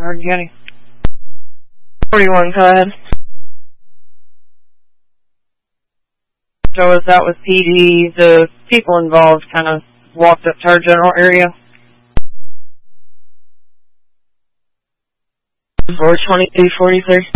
Hardin County. 41, go ahead. So as that was PD, the people involved kind of walked up to our general area. 42343.